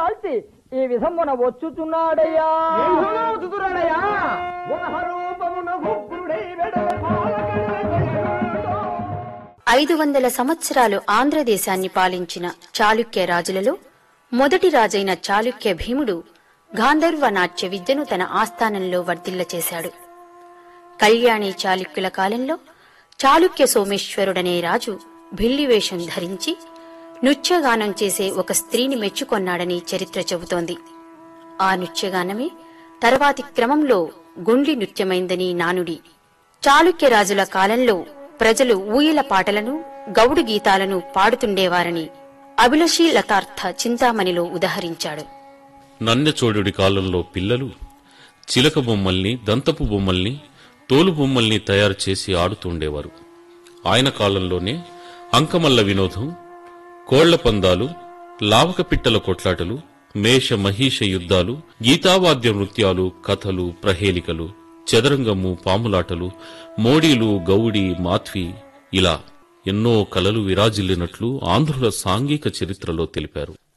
దాల్చి ఈ విధమున వచ్చుచున్నాడయ్యా. 500 సంవత్సరాలు ఆంధ్రదేశాన్ని పాలించిన చాళుక్య రాజులలో మొదటి రాజైన చాళుక్య భీముడు గాంధర్వ నాట్య విద్యను తన ఆస్థానంలో వర్ధిల్లచేశాడు. కళ్యాణి చాళుక్యుల కాలంలో చాళుక్య సోమేశ్వరుడనే రాజు భిల్లివేషం ధరించి నృత్యగానం చేసే ఒక స్త్రీని మెచ్చుకొన్నాడని చరిత్ర చెబుతోంది. ఆ నృత్యగానమే తర్వాతి క్రమంలో గుండ్లి నృత్యమైందని నానుడి. చాళుక్య రాజుల కాలంలో ప్రజలు ఊయల పాటలను, గౌడు గీతాలను పాడుతుండేవారని అభిలషీ లతార్థ చింతామణిలో ఉదహరించాడు. నన్నచోడుడి కాలంలో పిల్లలు చిలక బొమ్మల్ని, దంతపు బొమ్మల్ని, తోలు బొమ్మల్ని తయారు చేసి ఆడుతుండేవారు. ఆయన కాలంలోనే అంకమల్ల వినోదం, కోళ్ల పందాలు, లావక పిట్టల కొట్లాటలు, మేష మహీష యుద్ధాలు, గీతావాద్య నృత్యాలు, కథలు, ప్రహేళికలు, చదరంగము, పాములాటలు, మోడీలు, గౌడి, మాధ్వి ఇలా ఎన్నో కళలు విరాజిల్లినట్లు ఆంధ్రుల సాంఘిక చరిత్రలో తెలిపారు.